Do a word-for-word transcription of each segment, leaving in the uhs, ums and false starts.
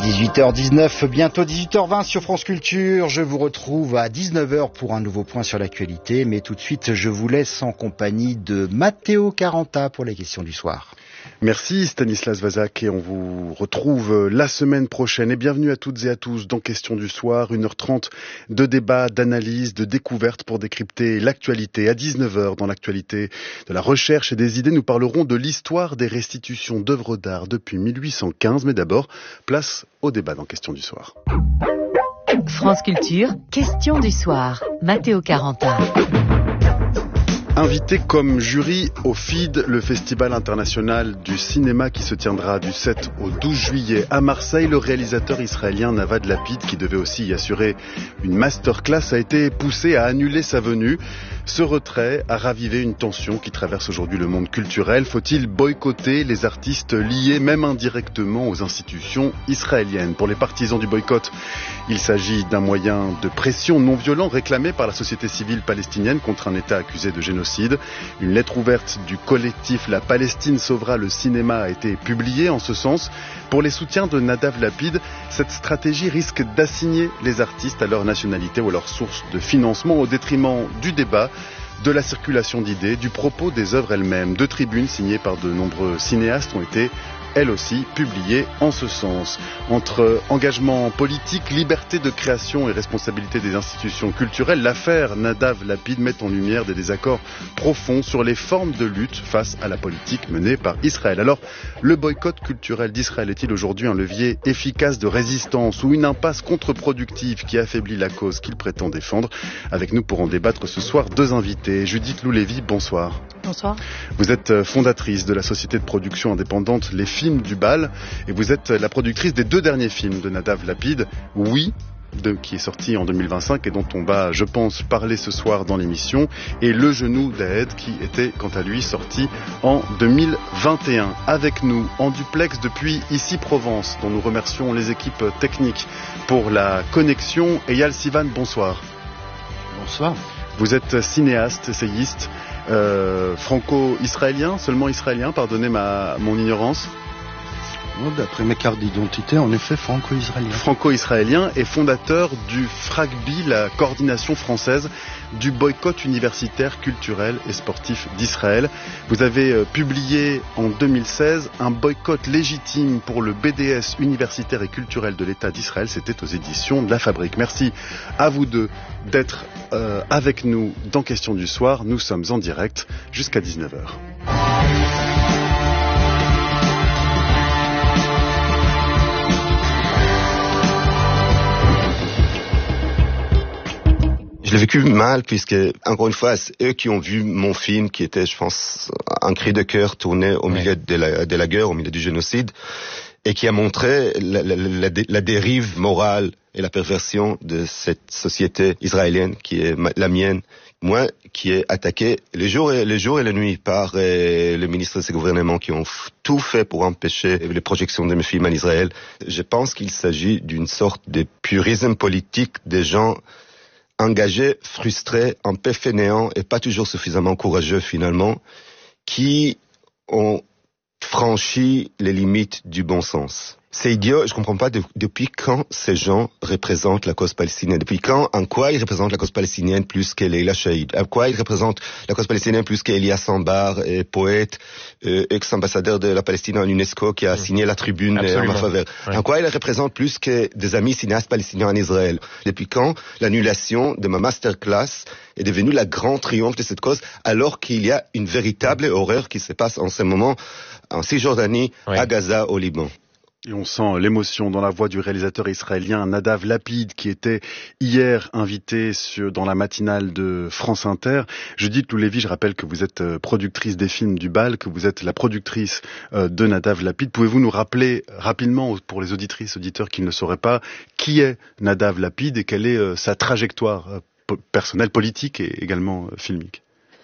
dix-huit heures dix-neuf, bientôt dix-huit heures vingt sur France Culture. Je vous retrouve à dix-neuf heures pour un nouveau point sur l'actualité. Mais tout de suite, je vous laisse en compagnie de Matteo Caranta pour les questions du soir. Merci Stanislas Vazak et on vous retrouve la semaine prochaine. Et bienvenue à toutes et à tous dans Questions du soir, une heure trente de débat, d'analyse, de découverte pour décrypter l'actualité. À dix-neuf heures, dans l'actualité de la recherche et des idées, nous parlerons de l'histoire des restitutions d'œuvres d'art depuis mille huit cent quinze. Mais d'abord, place au débat dans Questions du soir. France Culture, Questions du soir. Matteo Caranta. Invité comme jury au F I D, le Festival international du cinéma qui se tiendra du sept au douze juillet à Marseille, le réalisateur israélien Navad Lapid, qui devait aussi y assurer une masterclass, a été poussé à annuler sa venue. Ce retrait a ravivé une tension qui traverse aujourd'hui le monde culturel. Faut-il boycotter les artistes liés, même indirectement, aux institutions israéliennes? Pour les partisans du boycott, il s'agit d'un moyen de pression non violent réclamé par la société civile palestinienne contre un État accusé de génocide. Une lettre ouverte du collectif La Palestine sauvera le cinéma a été publiée en ce sens. Pour les soutiens de Nadav Lapid, cette stratégie risque d'assigner les artistes à leur nationalité ou à leur source de financement au détriment du débat, de la circulation d'idées, du propos des œuvres elles-mêmes. Deux tribunes signées par de nombreux cinéastes ont été elles aussi publiées en ce sens. Entre engagement politique, liberté de création et responsabilité des institutions culturelles, l'affaire Nadav Lapid met en lumière des désaccords profonds sur les formes de lutte face à la politique menée par Israël. Alors, le boycott culturel d'Israël est-il aujourd'hui un levier efficace de résistance ou une impasse contre-productive qui affaiblit la cause qu'il prétend défendre? Avec nous pour en débattre ce soir, deux invités. Judith Loulévy, bonsoir. Bonsoir. Vous êtes fondatrice de la société de production indépendante Les Films du Bal et vous êtes la productrice des deux derniers films de Nadav Lapid, Oui, de, qui est sorti en deux mille vingt-cinq et dont on va, je pense, parler ce soir dans l'émission, et Le Genou d'Aed qui était quant à lui sorti en deux mille vingt et un. Avec nous en duplex depuis Issy-Provence, dont nous remercions les équipes techniques pour la connexion, Eyal Sivan, bonsoir. Bonsoir. Vous êtes cinéaste, essayiste, euh, franco-israélien, seulement israélien, pardonnez ma, mon ignorance. D'après mes cartes d'identité, en effet, franco-israélien. Franco-israélien et fondateur du FRACBI, la coordination française du boycott universitaire, culturel et sportif d'Israël. Vous avez euh, publié en deux mille seize un boycott légitime pour le B D S universitaire et culturel de l'État d'Israël. C'était aux éditions de La Fabrique. Merci à vous deux d'être euh, avec nous dans Questions du soir. Nous sommes en direct jusqu'à dix-neuf heures. Je l'ai vécu mal puisque, encore une fois, c'est eux qui ont vu mon film qui était, je pense, un cri de cœur tourné au milieu de la, de la guerre, au milieu du génocide, et qui a montré la, la, la, la dérive morale et la perversion de cette société israélienne qui est la mienne, moi, qui est attaquée les jours et les jours et les nuits par euh, les ministres de ces gouvernements qui ont f- tout fait pour empêcher les projections de mes films en Israël. Je pense qu'il s'agit d'une sorte de purisme politique des gens engagés, frustrés, un peu fainéants et pas toujours suffisamment courageux finalement, qui ont franchi les limites du bon sens. C'est idiot, je comprends pas de, depuis quand ces gens représentent la cause palestinienne. Depuis quand, en quoi ils représentent la cause palestinienne plus que Leila Shahid? En quoi ils représentent la cause palestinienne plus qu'Elias Sambar, et poète, euh, ex-ambassadeur de la Palestine en UNESCO qui a signé la tribune en ma faveur. Ouais. En quoi ils représentent plus que des amis cinéastes palestiniens en Israël? Depuis quand l'annulation de ma masterclass est devenue la grande triomphe de cette cause, alors qu'il y a une véritable horreur qui se passe en ce moment en Cisjordanie, ouais. à Gaza, au Liban? Et on sent l'émotion dans la voix du réalisateur israélien Nadav Lapid, qui était hier invité sur, dans la matinale de France Inter. Judith Loulévy, je rappelle que vous êtes productrice des films du Bal, que vous êtes la productrice de Nadav Lapid. Pouvez-vous nous rappeler rapidement, pour les auditrices, auditeurs qui ne le sauraient pas, qui est Nadav Lapid et quelle est sa trajectoire personnelle, politique et également filmique?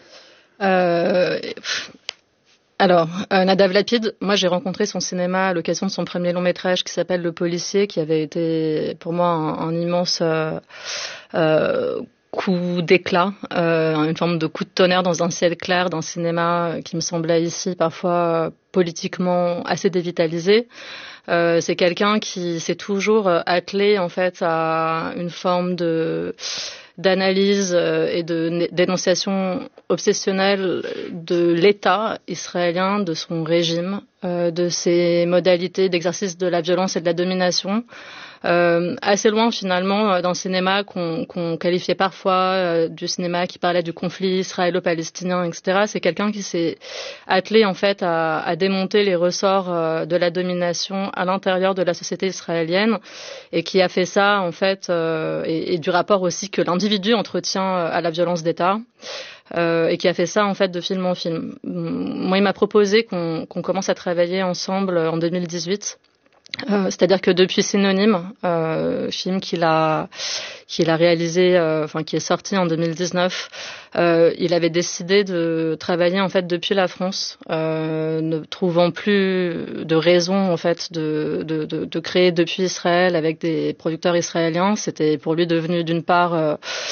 euh... Alors, euh, Nadav Lapid, moi j'ai rencontré son cinéma à l'occasion de son premier long métrage qui s'appelle Le Policier, qui avait été pour moi un, un immense euh, euh, coup d'éclat, euh, une forme de coup de tonnerre dans un ciel clair d'un cinéma qui me semblait ici parfois politiquement assez dévitalisé. Euh, c'est quelqu'un qui s'est toujours attelé en fait à une forme de d'analyse et de dénonciation obsessionnelle de l'État israélien, de son régime, euh, de ses modalités d'exercice de la violence et de la domination. Euh, assez loin finalement dans le cinéma qu'on, qu'on qualifiait parfois euh, du cinéma qui parlait du conflit israélo-palestinien, et cetera. C'est quelqu'un qui s'est attelé en fait à, à démonter les ressorts euh, de la domination à l'intérieur de la société israélienne et qui a fait ça en fait euh, et, et du rapport aussi que l'individu entretient à la violence d'État. Euh, et qui a fait ça en fait de film en film. Moi, il m'a proposé qu'on, qu'on commence à travailler ensemble en deux mille dix-huit. Euh, c'est-à-dire que depuis Synonyme, euh, film qu'il a qu'il a réalisé, euh, enfin qui est sorti en deux mille dix-neuf, euh, il avait décidé de travailler en fait depuis la France, euh, ne trouvant plus de raison en fait de, de de de créer depuis Israël avec des producteurs israéliens. C'était pour lui devenu d'une part euh,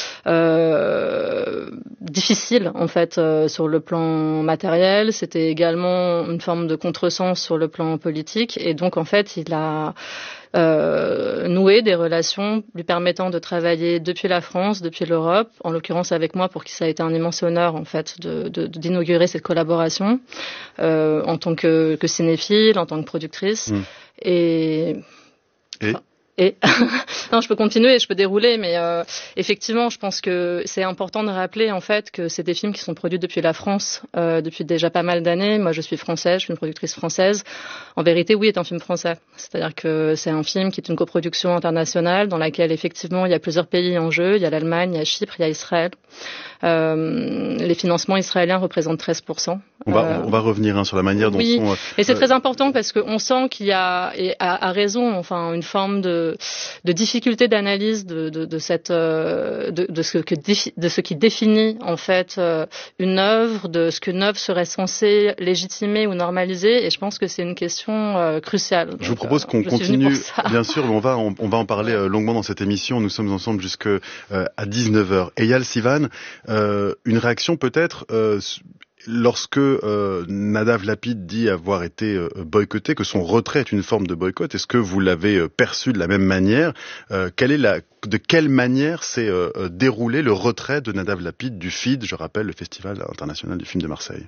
euh, difficile en fait euh, sur le plan matériel. C'était également une forme de contresens sur le plan politique et donc en fait il a Euh, nouer des relations lui permettant de travailler depuis la France, depuis l'Europe, en l'occurrence avec moi pour qui ça a été un immense honneur en fait de, de, d'inaugurer cette collaboration euh, en tant que, que cinéphile, en tant que productrice mmh. et... et Et non, je peux continuer, je peux dérouler, mais euh, effectivement, je pense que c'est important de rappeler en fait que c'est des films qui sont produits depuis la France euh, depuis déjà pas mal d'années. Moi, je suis française, je suis une productrice française. En vérité, oui, c'est un film français. C'est-à-dire que c'est un film qui est une coproduction internationale dans laquelle effectivement il y a plusieurs pays en jeu. Il y a l'Allemagne, il y a Chypre, il y a Israël. Euh, les financements israéliens représentent treize pour cent. On va, euh, on va revenir hein, sur la manière dont oui, sont... Euh, et c'est euh, très important parce qu'on sent qu'il y a, et à, à raison, enfin, une forme de, de difficulté d'analyse de, de, de cette, euh, de, de ce que, de ce qui définit en fait euh, une œuvre, de ce qu'une œuvre serait censée légitimer ou normaliser. Et je pense que c'est une question euh, cruciale. Je vous propose qu'on continue, bien sûr, on va, on, on va en parler euh, longuement dans cette émission. Nous sommes ensemble jusque euh, à dix-neuf heures. Eyal Sivan, euh, une réaction peut-être euh, lorsque euh, Nadav Lapid dit avoir été euh, boycotté, que son retrait est une forme de boycott. Est-ce que vous l'avez euh, perçu de la même manière? euh, quelle est la, de quelle manière s'est euh, déroulé le retrait de Nadav Lapid du F I D, je rappelle, le Festival international du film de Marseille?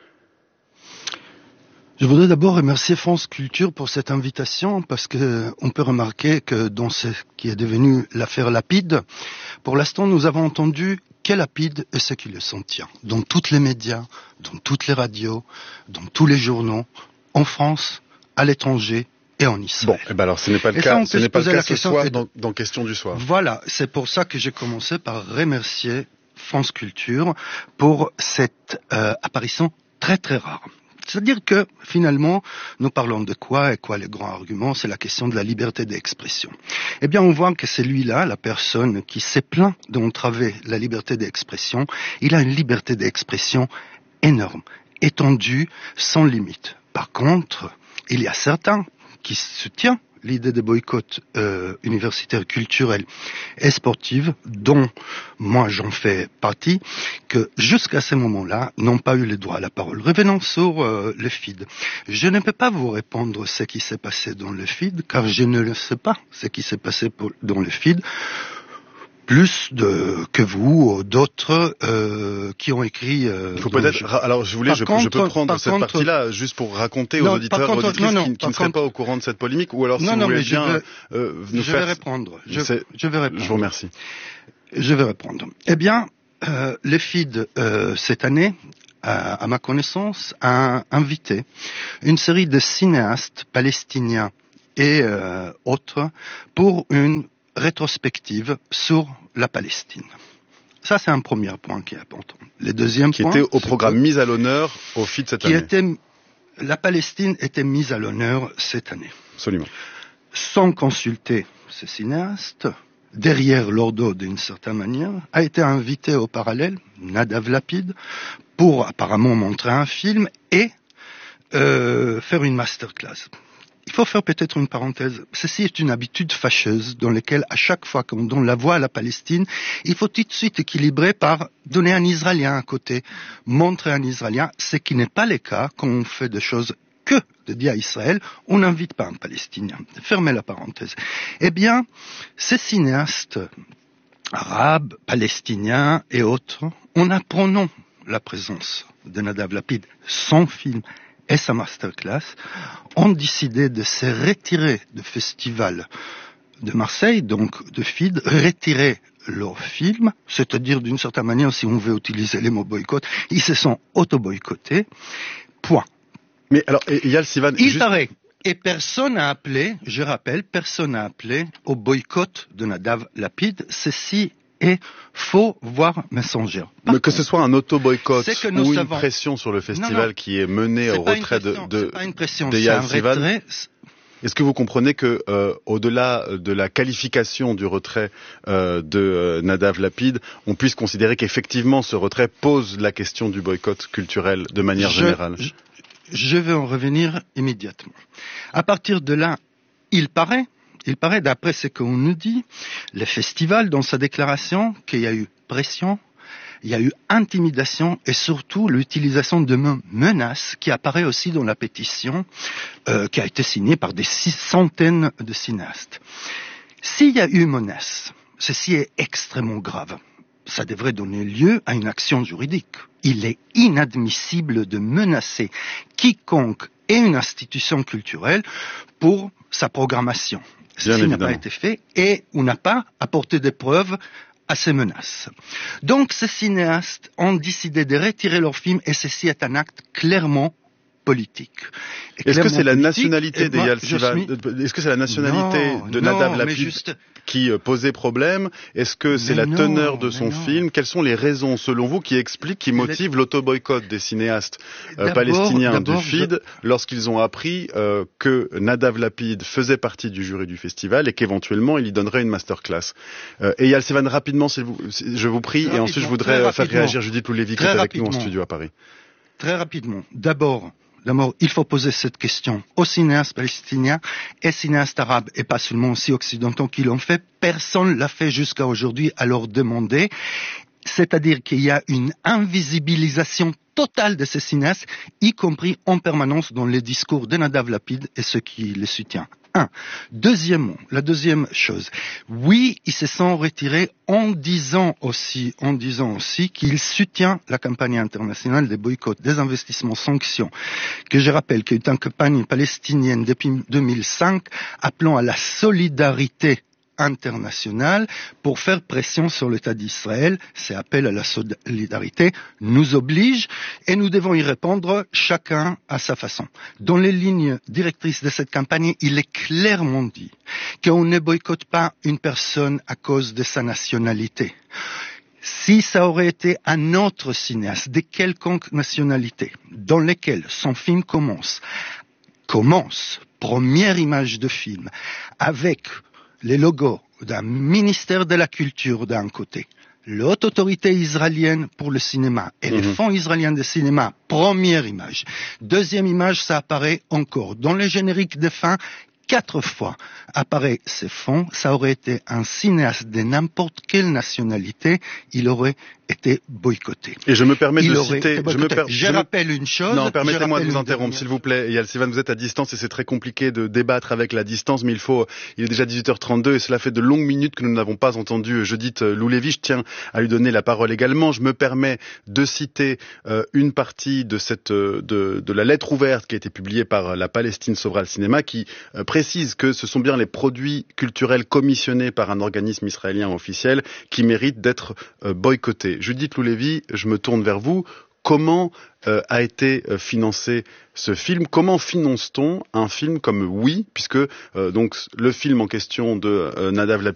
Je voudrais d'abord remercier France Culture pour cette invitation parce que on peut remarquer que dans ce qui est devenu l'affaire Lapid, pour l'instant nous avons entendu qu'est Lapid et ce qui le soutient. Dans tous les médias, dans toutes les radios, dans tous les journaux, en France, à l'étranger et en Israël. Bon, eh ben alors ce n'est pas le et cas, ça, ce n'est pas le cas ce soir dans, dans Question du soir. Voilà, c'est pour ça que j'ai commencé par remercier France Culture pour cette euh, apparition très très rare. C'est-à-dire que, finalement, nous parlons de quoi et quoi le grand argument, c'est la question de la liberté d'expression. Eh bien, on voit que celui-là, la personne qui s'est plaint d'entraver la liberté d'expression, il a une liberté d'expression énorme, étendue, sans limite. Par contre, il y a certains qui soutiennent l'idée de boycott euh, universitaire, culturel et sportive, dont moi j'en fais partie, que jusqu'à ce moment-là n'ont pas eu le droit à la parole. Revenons sur euh, le F I D. Je ne peux pas vous répondre ce qui s'est passé dans le F I D, car je ne le sais pas ce qui s'est passé pour, dans le F I D. Plus de que vous ou d'autres euh, qui ont écrit. Euh, Il faut peut-être. Je... Alors, je voulais, je, contre, je peux prendre cette contre... partie-là juste pour raconter non, aux auditeurs, contre, auditrices non, non, qui, qui ne seraient contre... pas au courant de cette polémique, ou alors si non, vous non, voulez mais bien je vais, euh, nous je faire. Vais répondre. Je, je vais répondre. Je vous remercie. Je vais répondre. Eh bien, euh, le F I D euh, cette année, à, à ma connaissance, a invité une série de cinéastes palestiniens et euh, autres pour une rétrospective sur la Palestine. Ça, c'est un premier point qui est important. Le deuxième qui point... Qui était au programme mise à l'honneur au F I D cette qui année. Était, la Palestine était mise à l'honneur cette année. Absolument. Sans consulter ces cinéastes, derrière leur dos d'une certaine manière, a été invité au parallèle Nadav Lapid pour apparemment montrer un film et euh, faire une masterclass. Il faut faire peut-être une parenthèse. Ceci est une habitude fâcheuse dans laquelle, à chaque fois qu'on donne la voix à la Palestine, il faut tout de suite équilibrer par donner un Israélien à côté, montrer un Israélien, ce qui n'est pas le cas quand on fait des choses que de dire à Israël, on n'invite pas un Palestinien. Fermez la parenthèse. Eh bien, ces cinéastes arabes, palestiniens et autres, en apprenant la présence de Nadav Lapid, son film et sa masterclass, ont décidé de se retirer du festival de Marseille, donc de F I D, retirer leur film, c'est-à-dire d'une certaine manière, si on veut utiliser les mots boycott, ils se sont auto-boycottés, point. Mais alors, Eyal Sivan... Il juste... paraît, et personne n'a appelé, je rappelle, personne n'a appelé au boycott de Nadav Lapid, ceci est faux, voire mensonger. Mais contre, que ce soit un auto-boycott ou une savons... pression sur le festival non, non, qui est menée au retrait de, de, c'est pas une pression, d'Eyal c'est un retrait... Est-ce que vous comprenez que, euh, au-delà de la qualification du retrait euh, de euh, Nadav Lapid, on puisse considérer qu'effectivement ce retrait pose la question du boycott culturel de manière je, générale? je, je vais en revenir immédiatement. À partir de là, il paraît, il paraît, d'après ce qu'on nous dit, le festival, dans sa déclaration, qu'il y a eu pression, il y a eu intimidation et surtout l'utilisation de menaces qui apparaît aussi dans la pétition euh, qui a été signée par des centaines de cinéastes. S'il y a eu menace, ceci est extrêmement grave. Ça devrait donner lieu à une action juridique. Il est inadmissible de menacer quiconque et une institution culturelle pour sa programmation. Ceci n'a pas été fait et on n'a pas apporté des preuves à ces menaces. Donc, ces cinéastes ont décidé de retirer leur film et ceci est un acte clairement politique. Et Est-ce que c'est la nationalité d'Eyal Sivan suis... Est-ce que c'est la nationalité non, de Nadav non, Lapid juste... qui posait problème? Est-ce que c'est mais la non, teneur de son film? Quelles sont les raisons, selon vous, qui expliquent, qui motivent la... l'auto-boycott des cinéastes euh, palestiniens du F I D je... lorsqu'ils ont appris euh, que Nadav Lapid faisait partie du jury du festival et qu'éventuellement il y donnerait une masterclass? euh, Eyal Sivan, rapidement, s'il vous, je vous prie, et ensuite je voudrais faire réagir Judith Loulevi qui est avec nous en studio à Paris. Très rapidement. D'abord, D'abord, il faut poser cette question aux cinéastes palestiniens et cinéastes arabes, et pas seulement aussi occidentaux qui l'ont fait. Personne ne l'a fait jusqu'à aujourd'hui à leur demander. C'est-à-dire qu'il y a une invisibilisation totale de ces cinéastes, y compris en permanence dans les discours de Nadav Lapid et ceux qui les soutiennent. Un. Deuxièmement, la deuxième chose. Oui, ils se sont retirés en disant aussi, en disant aussi qu'ils soutiennent la campagne internationale des boycotts, des investissements, sanctions, que je rappelle qu'il est une campagne palestinienne depuis deux mille cinq appelant à la solidarité internationale pour faire pression sur l'État d'Israël. Ces appels à la solidarité nous obligent et nous devons y répondre chacun à sa façon. Dans les lignes directrices de cette campagne, il est clairement dit qu'on ne boycotte pas une personne à cause de sa nationalité. Si ça aurait été un autre cinéaste de quelconque nationalité dans lequel son film commence, commence, première image de film, avec les logos d'un ministère de la Culture d'un côté, l'haute autorité israélienne pour le cinéma et mmh. les fonds israéliens de cinéma, première image. Deuxième image, ça apparaît encore dans le générique de fin. Quatre fois apparaît ces fonds, ça aurait été un cinéaste de n'importe quelle nationalité, il aurait été boycotté. Et je me permets il de citer... Je, me per... je, je rappelle une chose... Non, permettez-moi de vous interrompre, s'il vous plaît. Eyal Sivan, vous êtes à distance et c'est très compliqué de débattre avec la distance, mais il faut... Il est déjà dix-huit heures trente-deux et cela fait de longues minutes que nous n'avons pas entendu Judith Loulevi. Je tiens à lui donner la parole également. Je me permets de citer euh, une partie de cette de, de la lettre ouverte qui a été publiée par la Palestine Sauvera le Cinéma qui euh, précise que ce sont bien les produits culturels commissionnés par un organisme israélien officiel qui méritent d'être euh, boycottés. Judith Loulevi, je me tourne vers vous. Comment euh, a été euh, financé ce film? Comment finance-t-on un film comme Oui, puisque euh, donc le film en question de euh, Nadav